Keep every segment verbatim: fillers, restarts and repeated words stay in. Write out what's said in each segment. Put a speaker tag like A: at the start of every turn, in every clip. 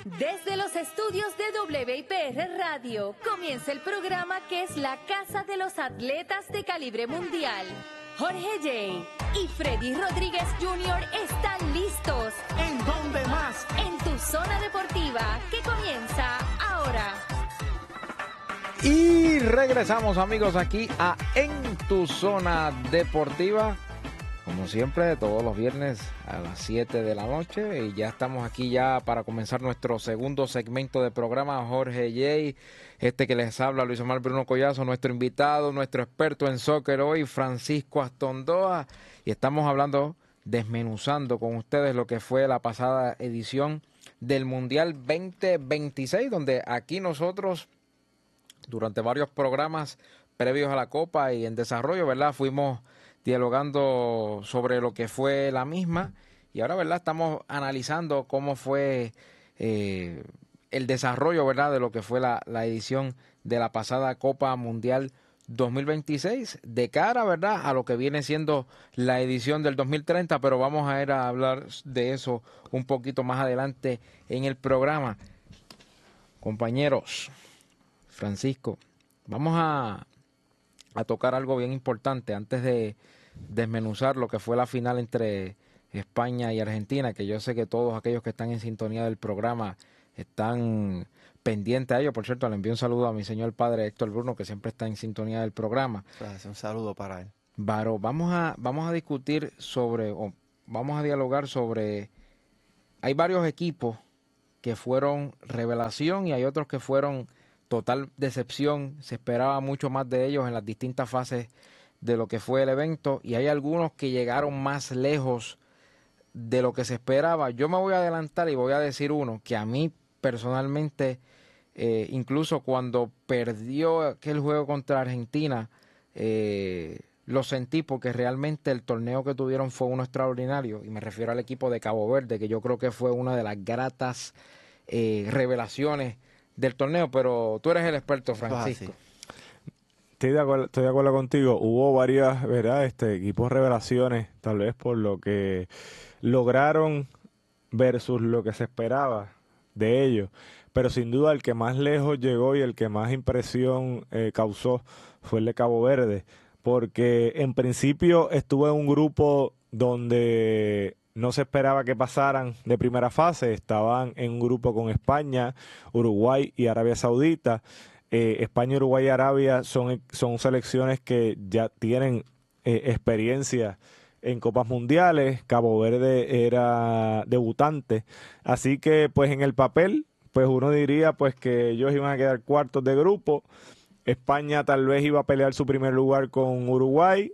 A: Desde los estudios de W I P R Radio comienza el programa que es la casa de los atletas de calibre mundial. Jorge Jay y Freddy Rodríguez junior están listos.
B: ¿En dónde más?
A: En tu zona deportiva, que comienza ahora.
C: Y regresamos, amigos, aquí a En tu zona deportiva. Como siempre, todos los viernes a las siete de la noche. Y ya estamos aquí ya para comenzar nuestro segundo segmento de programa. Jorge Jay, este que les habla, Luis Omar Bruno Collazo, nuestro invitado, nuestro experto en soccer hoy, Francisco Astondoa. Y estamos hablando, desmenuzando con ustedes lo que fue la pasada edición del Mundial veinte veintiséis, donde aquí nosotros, durante varios programas previos a la Copa y en desarrollo, ¿verdad?, fuimos dialogando sobre lo que fue la misma, y ahora, ¿verdad?, estamos analizando cómo fue eh, el desarrollo, ¿verdad?, de lo que fue la, la edición de la pasada Copa Mundial dos mil veintiséis, de cara, ¿verdad?, a lo que viene siendo la edición del dos mil treinta, pero vamos a ir a hablar de eso un poquito más adelante en el programa. Compañeros, Francisco, vamos a, a tocar algo bien importante antes de desmenuzar lo que fue la final entre España y Argentina, que yo sé que todos aquellos que están en sintonía del programa están pendientes a ello. Por cierto, le envío un saludo a mi señor padre Héctor Bruno, que siempre está en sintonía del programa.
D: Gracias, un saludo para él.
C: Varo, vamos a, vamos a discutir sobre, o vamos a dialogar sobre, hay varios equipos que fueron revelación y hay otros que fueron total decepción. Se esperaba mucho más de ellos en las distintas fases de lo que fue el evento, y hay algunos que llegaron más lejos de lo que se esperaba. Yo me voy a adelantar y voy a decir uno que a mí personalmente, eh, incluso cuando perdió aquel juego contra Argentina, eh, lo sentí, porque realmente el torneo que tuvieron fue uno extraordinario, y me refiero al equipo de Cabo Verde, que yo creo que fue una de las gratas eh, revelaciones del torneo. Pero tú eres el experto, Francisco.
E: Estoy de acuerdo, estoy de acuerdo contigo. Hubo varias, ¿verdad?, este, equipos revelaciones, tal vez por lo que lograron versus lo que se esperaba de ellos. Pero sin duda el que más lejos llegó y el que más impresión eh, causó fue el de Cabo Verde. Porque en principio estuvo en un grupo donde no se esperaba que pasaran de primera fase. Estaban en un grupo con España, Uruguay y Arabia Saudita. Eh, España, Uruguay y Arabia son, son selecciones que ya tienen eh, experiencia en Copas Mundiales. Cabo Verde era debutante. Así que, pues, en el papel, pues uno diría pues que ellos iban a quedar cuartos de grupo. España tal vez iba a pelear su primer lugar con Uruguay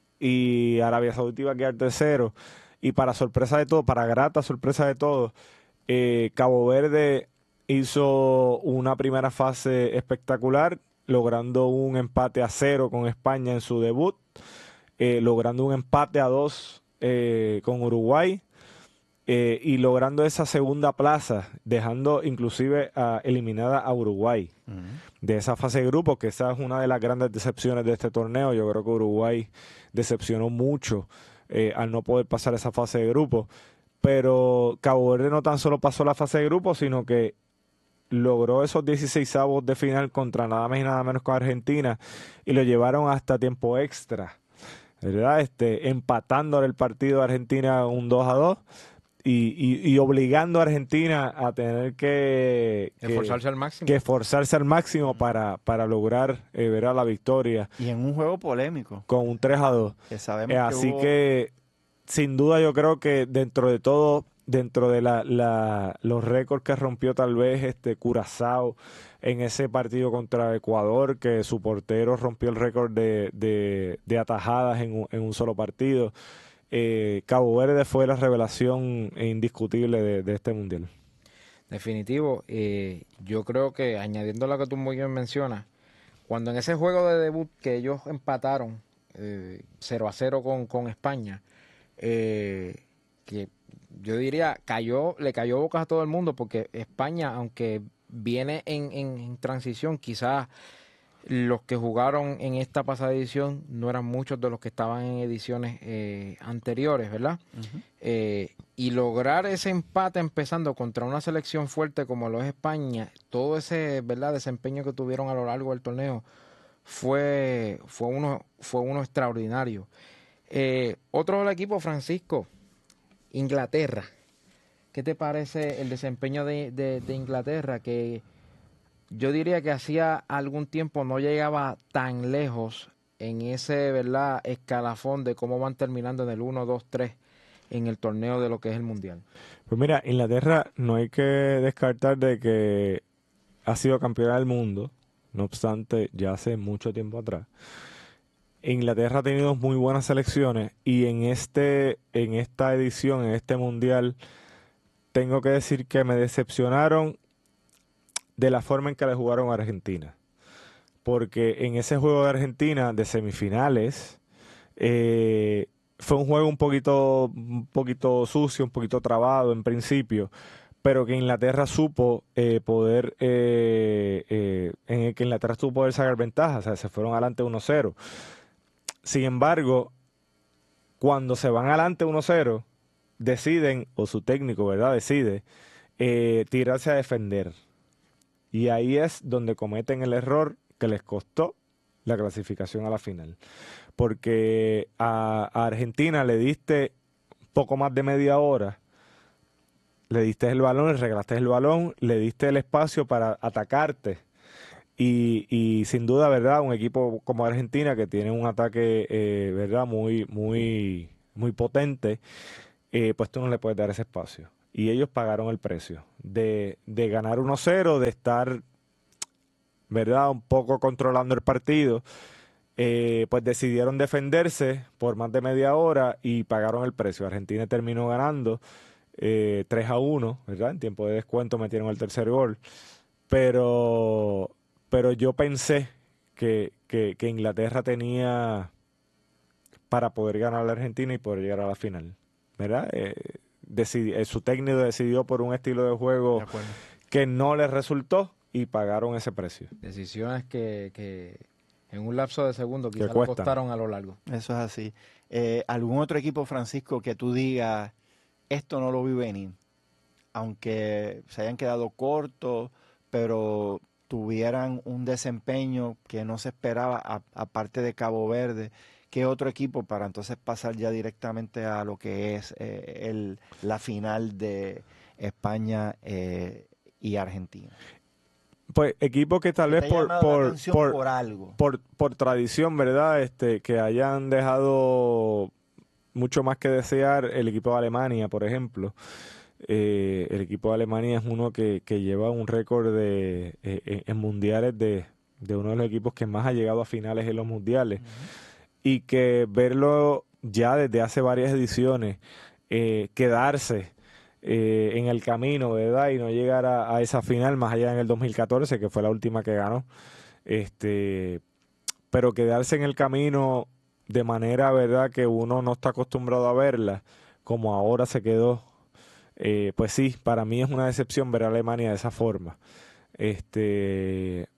E: y Arabia Saudita iba a quedar tercero. Y para sorpresa de todos, para grata sorpresa de todos, eh, Cabo Verde hizo una primera fase espectacular, logrando un empate a cero con España en su debut, eh, logrando un empate a dos eh, con Uruguay, eh, y logrando esa segunda plaza, dejando inclusive a, eliminada a Uruguay uh-huh. de esa fase de grupos, que esa es una de las grandes decepciones de este torneo. Yo creo que Uruguay decepcionó mucho eh, al no poder pasar esa fase de grupos, pero Cabo Verde no tan solo pasó la fase de grupos, sino que logró esos dieciseisavos de final contra nada más y nada menos con Argentina, y lo llevaron hasta tiempo extra, ¿verdad? Este, empatando el partido de Argentina un dos a dos y, y, y obligando a Argentina a tener que, que
C: esforzarse al máximo,
E: que esforzarse al máximo para, para lograr eh, ver a la victoria.
D: Y en un juego polémico.
E: Con un tres a dos.
D: Que sabemos
E: eh,
D: que
E: así
D: hubo...
E: que, sin duda, yo creo que dentro de todo, dentro de la, la, los récords que rompió tal vez este Curazao en ese partido contra Ecuador, que su portero rompió el récord de, de, de atajadas en un, en un solo partido, eh, Cabo Verde fue la revelación indiscutible de, de este mundial.
C: Definitivo. Eh, yo creo que, añadiendo lo que tú muy bien mencionas, cuando en ese juego de debut que ellos empataron eh, cero a cero con, con España, eh, que yo diría, cayó, le cayó bocas a todo el mundo, porque España, aunque viene en, en, en transición, quizás los que jugaron en esta pasada edición no eran muchos de los que estaban en ediciones eh, anteriores, ¿verdad? Uh-huh. Eh, y lograr ese empate empezando contra una selección fuerte como lo es España, todo ese, ¿verdad?, desempeño que tuvieron a lo largo del torneo fue, fue, uno, fue uno extraordinario. Eh, otro del equipo, Francisco, Inglaterra. ¿Qué te parece el desempeño de, de, de Inglaterra? Que yo diría que hacía algún tiempo no llegaba tan lejos en ese, ¿verdad?, escalafón de cómo van terminando en el uno, dos, tres en el torneo de lo que es el Mundial.
E: Pues mira, Inglaterra no hay que descartar de que ha sido campeona del mundo, no obstante, ya hace mucho tiempo atrás. Inglaterra ha tenido muy buenas selecciones y en este, en esta edición, en este Mundial, tengo que decir que me decepcionaron de la forma en que le jugaron a Argentina. Porque en ese juego de Argentina, de semifinales, eh, fue un juego un poquito, un poquito sucio, un poquito trabado en principio, pero que Inglaterra supo eh, poder, eh, eh, en el que Inglaterra supo poder sacar ventaja, o sea, se fueron adelante uno cero. Sin embargo, cuando se van adelante uno cero, deciden, o su técnico, ¿verdad?, decide eh, tirarse a defender. Y ahí es donde cometen el error que les costó la clasificación a la final. Porque a, a Argentina le diste poco más de media hora, le diste el balón, le regalaste el balón, le diste el espacio para atacarte. Y, y sin duda, ¿verdad?, un equipo como Argentina que tiene un ataque, eh, ¿verdad?, muy, muy, muy potente, eh, pues tú no le puedes dar ese espacio. Y ellos pagaron el precio de, de ganar uno cero, de estar, ¿verdad?, un poco controlando el partido. Eh, pues decidieron defenderse por más de media hora y pagaron el precio. Argentina terminó ganando eh, tres a uno, ¿verdad? En tiempo de descuento metieron el tercer gol. Pero, pero yo pensé que, que, que Inglaterra tenía para poder ganar a la Argentina y poder llegar a la final, ¿verdad? Eh, decidi, eh, su técnico decidió por un estilo de juego de que no les resultó y pagaron ese precio.
C: Decisiones que... que... en un lapso de segundos quizás le costaron a lo largo.
D: Eso es así. Eh, ¿Algún otro equipo, Francisco, que tú digas, esto no lo vi venir? Aunque se hayan quedado cortos, pero tuvieran un desempeño que no se esperaba, a, aparte de Cabo Verde. ¿Qué otro equipo para entonces pasar ya directamente a lo que es eh, el, la final de España eh, y Argentina?
E: Pues equipos que tal vez por por por,
D: por algo
E: por por tradición, ¿verdad?, este que hayan dejado mucho más que desear. El equipo de Alemania, por ejemplo, eh, el equipo de Alemania es uno que, que lleva un récord de eh, en mundiales de, de uno de los equipos que más ha llegado a finales en los mundiales. Uh-huh. Y que verlo ya desde hace varias ediciones eh, quedarse Eh, en el camino, ¿verdad?, y no llegar a, a esa final más allá en el dos mil catorce, que fue la última que ganó, este, pero quedarse en el camino de manera, ¿verdad?, que uno no está acostumbrado a verla, como ahora se quedó, eh, pues sí, para mí es una decepción ver a Alemania de esa forma. Este,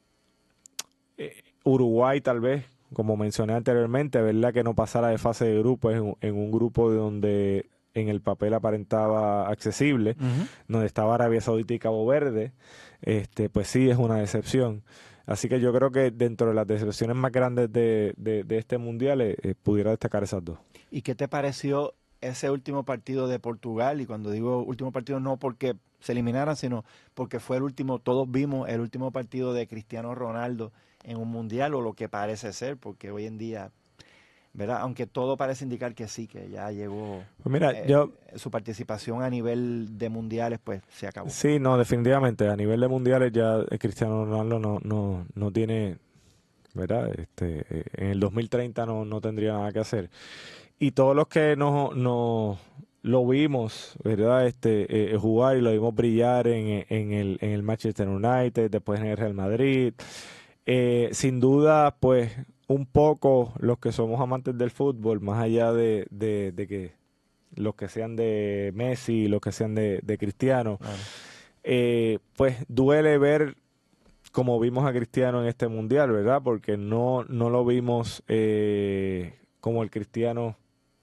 E: eh, Uruguay tal vez, como mencioné anteriormente, ¿verdad?, que no pasara de fase de grupo en, en un grupo de donde en el papel aparentaba accesible, uh-huh, donde estaba Arabia Saudita y Cabo Verde, este, pues sí es una decepción. Así que yo creo que dentro de las decepciones más grandes de, de, de este Mundial eh, eh, pudiera destacar esas dos.
D: ¿Y qué te pareció ese último partido de Portugal? Y cuando digo último partido no porque se eliminaran, sino porque fue el último, todos vimos el último partido de Cristiano Ronaldo en un Mundial, o lo que parece ser, porque hoy en día, ¿verdad?, aunque todo parece indicar que sí, que ya llegó,
E: pues mira,
D: eh,
E: yo,
D: su participación a nivel de mundiales, pues se acabó.
E: Sí, no, definitivamente, a nivel de mundiales ya Cristiano Ronaldo no, no, no tiene, ¿verdad? Este, eh, en el dos mil treinta no, no tendría nada que hacer. Y todos los que no, no lo vimos, ¿verdad?, este, eh, jugar y lo vimos brillar en, en, el, en el Manchester United, después en el Real Madrid, eh, sin duda, pues un poco los que somos amantes del fútbol, más allá de, de, de que los que sean de Messi, los que sean de, de Cristiano, claro, eh, pues duele ver como vimos a Cristiano en este Mundial, ¿verdad? Porque no, no lo vimos eh, como el Cristiano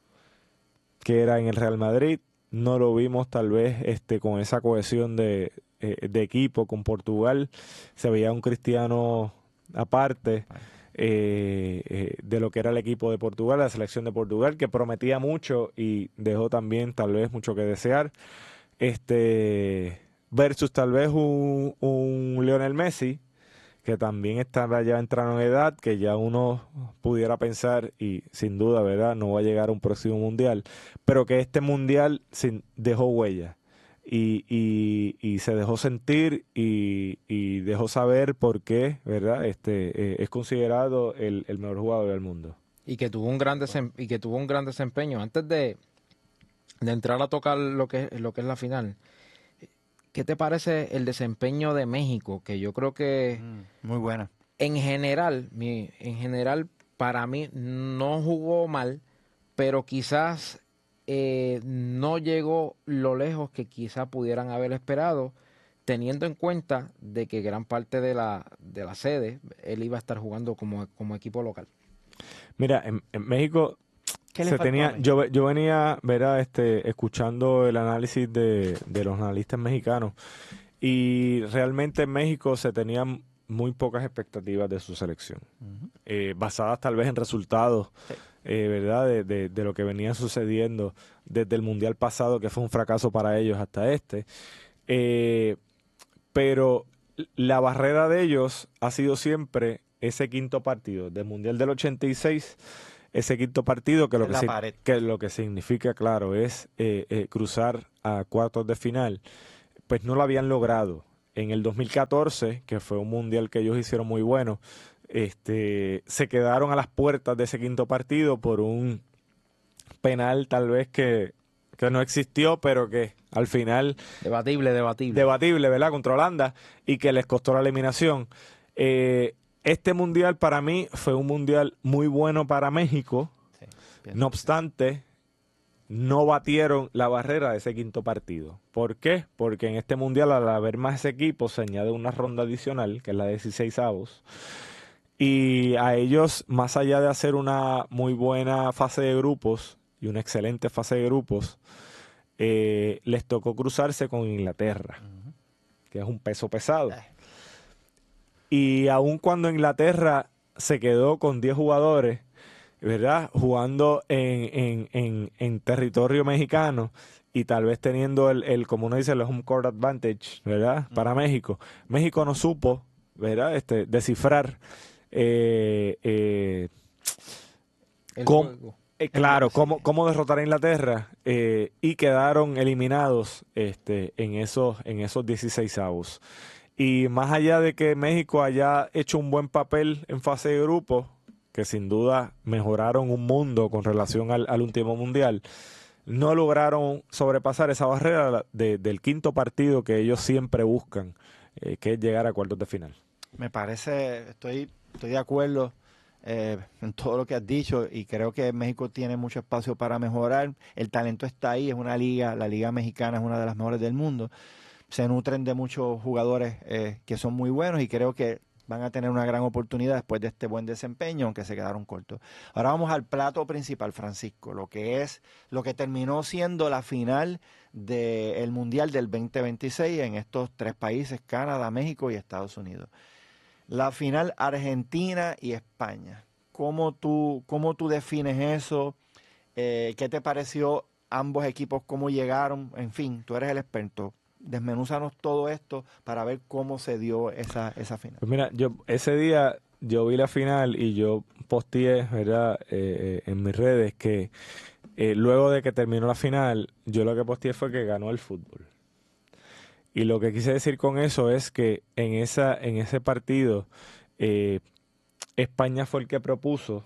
E: que era en el Real Madrid, no lo vimos tal vez este, con esa cohesión de, eh, de equipo con Portugal, se veía un Cristiano aparte eh, eh, de lo que era el equipo de Portugal, la selección de Portugal, que prometía mucho y dejó también tal vez mucho que desear, este versus tal vez un, un Lionel Messi, que también está ya entrando en edad, que ya uno pudiera pensar, y sin duda, ¿verdad?, no va a llegar a un próximo mundial, pero que este mundial sin, dejó huella y, y, y se dejó sentir y, y dejó saber por qué, ¿verdad?, este, eh, es considerado el, el mejor jugador del mundo.
C: Y que tuvo un gran desem- y que tuvo un gran desempeño. Antes de, de entrar a tocar lo que, lo que es la final, ¿qué te parece el desempeño de México? Que yo creo que
D: Mm, muy buena.
C: en general, mi, en general, para mí no jugó mal, pero quizás eh, no llegó lo lejos que quizás pudieran haber esperado, teniendo en cuenta de que gran parte de la, de la sede él iba a estar jugando como, como equipo local.
E: Mira, en, en México
D: ¿Qué le
E: se
D: faltó a
E: tenía,
D: México?
E: yo, yo venía, ¿verdad?, este, escuchando el análisis de, de los analistas mexicanos, y realmente en México se tenían muy pocas expectativas de su selección,
D: Ujú.
E: eh, basadas tal vez en resultados,
D: Sí.
E: eh, ¿verdad?, de, de, de lo que venía sucediendo desde el Mundial pasado, que fue un fracaso para ellos, hasta este. Eh, pero la barrera de ellos ha sido siempre ese quinto partido del Mundial del ochenta y seis, ese quinto partido que lo
D: Es
E: que,
D: la
E: si-
D: pared.
E: que lo que significa, claro, es eh, eh, cruzar a cuartos de final, pues no lo habían logrado. En el dos mil catorce, que fue un mundial que ellos hicieron muy bueno, este, se quedaron a las puertas de ese quinto partido por un penal tal vez que, que no existió, pero que al final
C: Debatible, debatible.
E: debatible, ¿verdad?, contra Holanda, y que les costó la eliminación. Eh, este mundial para mí fue un mundial muy bueno para México,
D: Sí, pienso
E: no
D: que sí.
E: obstante, no batieron la barrera de ese quinto partido. ¿Por qué? Porque en este mundial, al haber más equipos, se añade una ronda adicional, que es la de dieciséis avos, y a ellos, más allá de hacer una muy buena fase de grupos y una excelente fase de grupos, eh, les tocó cruzarse con Inglaterra,
D: Ujú.
E: que es un peso pesado.
D: Eh.
E: Y aun cuando Inglaterra se quedó con diez jugadores, ¿verdad?, jugando en, en, en, en territorio mexicano y tal vez teniendo el, el, como uno dice, el home court advantage, ¿verdad?, para México, México no supo, ¿verdad?, este, descifrar eh, eh,
C: El
E: ¿cómo?
C: juego.
E: Eh, claro,
D: Sí.
E: cómo, cómo derrotar a Inglaterra, eh, y quedaron eliminados este, en esos en esos dieciséis avos. Y más allá de que México haya hecho un buen papel en fase de grupo, que sin duda mejoraron un mundo con relación al, al último mundial, no lograron sobrepasar esa barrera de- del quinto partido que ellos siempre buscan, eh, que es llegar a cuartos de final.
D: Me parece, estoy, estoy de acuerdo eh, en todo lo que has dicho, y creo que México tiene mucho espacio para mejorar. El talento está ahí, es una liga, la liga mexicana es una de las mejores del mundo. Se nutren de muchos jugadores eh, que son muy buenos, y creo que van a tener una gran oportunidad después de este buen desempeño, aunque se quedaron cortos. Ahora vamos al plato principal, Francisco, lo que es lo que terminó siendo la final del Mundial del veinte veintiséis en estos tres países, Canadá, México y Estados Unidos. La final Argentina y España. ¿Cómo tú, cómo tú defines eso? Eh, ¿Qué te pareció ambos equipos? ¿Cómo llegaron? En fin, tú eres el experto. Desmenúzanos todo esto para ver cómo se dio esa, esa final.
E: Pues mira, yo ese día yo vi la final y yo posteé, ¿verdad?, eh, eh, en mis redes que eh, luego de que terminó la final, yo lo que posteé fue que ganó el fútbol. Y lo que quise decir con eso es que en esa en ese partido eh, España fue el que propuso,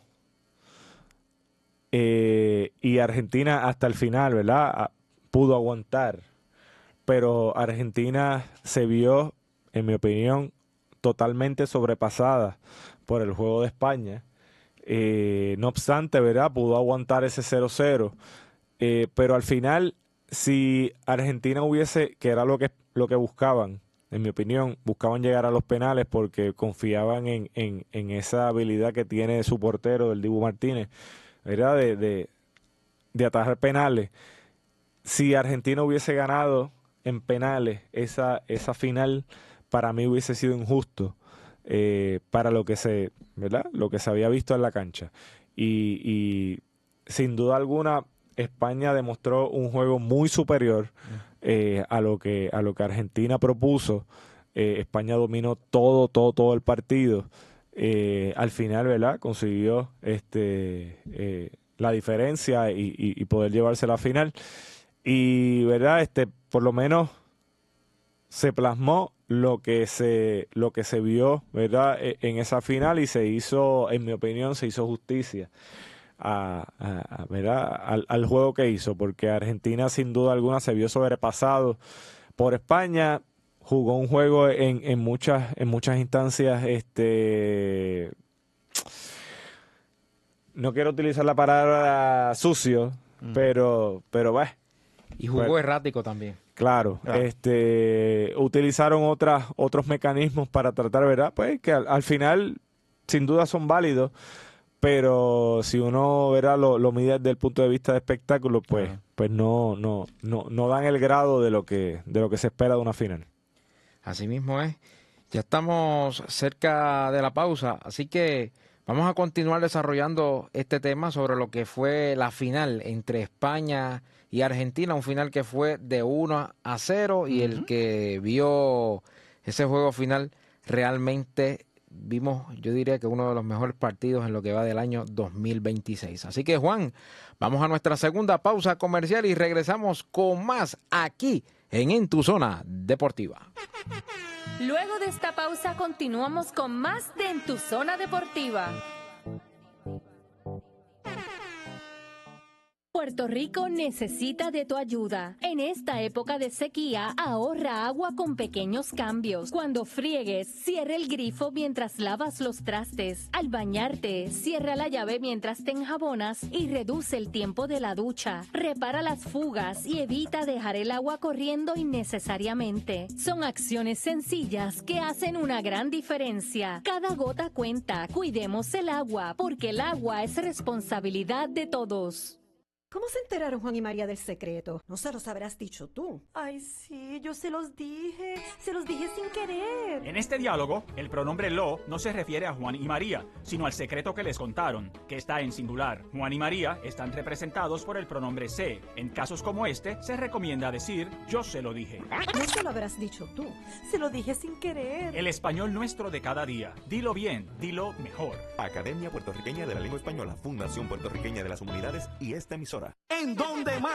E: eh, y Argentina hasta el final, ¿verdad?, a- pudo aguantar. Pero Argentina se vio, en mi opinión, totalmente sobrepasada por el juego de España. Eh, no obstante, ¿verdad?, pudo aguantar ese cero cero. Eh, pero al final, si Argentina hubiese, que era lo que, lo que buscaban, en mi opinión, buscaban llegar a los penales porque confiaban en, en, en esa habilidad que tiene su portero, el Dibu Martínez, ¿verdad? De, de, de atajar penales. Si Argentina hubiese ganado en penales esa, esa final, para mí hubiese sido injusto eh, para lo que se, ¿verdad? Lo que se había visto en la cancha. Y, y sin duda alguna, España demostró un juego muy superior eh, a lo que a lo que Argentina propuso. Eh, España dominó todo, todo, todo el partido. Eh, al final, ¿verdad? Consiguió este eh, la diferencia y, y, y poder llevarse a la final. Y, ¿verdad? Este, por lo menos se plasmó lo que se lo que se vio, ¿verdad? En esa final y se hizo, en mi opinión, se hizo justicia a, a, a, ¿verdad? Al, al juego que hizo, porque Argentina sin duda alguna se vio sobrepasado por España, jugó un juego en, en muchas en muchas instancias, este no quiero utilizar la palabra sucio, mm. pero pero bueno.
C: Y jugó
E: pero,
C: errático también.
E: Claro, claro, este utilizaron otras otros mecanismos para tratar, ¿verdad? Pues que al, al final sin duda son válidos, pero si uno verá lo, lo mide desde el punto de vista de espectáculo, pues uh-huh. pues no no no no dan el grado de lo que de lo que se espera de una final.
C: Así mismo es. Ya estamos cerca de la pausa, así que vamos a continuar desarrollando este tema sobre lo que fue la final entre España y Argentina, un final que fue de uno a cero y uh-huh. el que vio ese juego final realmente vimos, yo diría que uno de los mejores partidos en lo que va del año dos mil veintiséis. Así que, Juan, vamos a nuestra segunda pausa comercial y regresamos con más aquí en En Tu Zona Deportiva.
A: Luego de esta pausa continuamos con más de En Tu Zona Deportiva. Puerto Rico necesita de tu ayuda. En esta época de sequía, ahorra agua con pequeños cambios. Cuando friegues, cierra el grifo mientras lavas los trastes. Al bañarte, cierra la llave mientras te enjabonas y reduce el tiempo de la ducha. Repara las fugas y evita dejar el agua corriendo innecesariamente. Son acciones sencillas que hacen una gran diferencia. Cada gota cuenta. Cuidemos el agua, porque el agua es responsabilidad de todos.
B: ¿Cómo se enteraron Juan y María del secreto? No se los habrás dicho tú.
F: Ay, sí, yo se los dije. Se los dije sin querer.
G: En este diálogo, el pronombre lo no se refiere a Juan y María, sino al secreto que les contaron, que está en singular. Juan y María están representados por el pronombre se. En casos como este, se recomienda decir yo se lo dije.
B: No se lo habrás dicho tú.
F: Se lo dije sin querer.
G: El español nuestro de cada día. Dilo bien, dilo mejor.
H: Academia Puertorriqueña de la Lengua Española, Fundación Puertorriqueña de las Humanidades y esta emisora.
I: ¿En dónde más?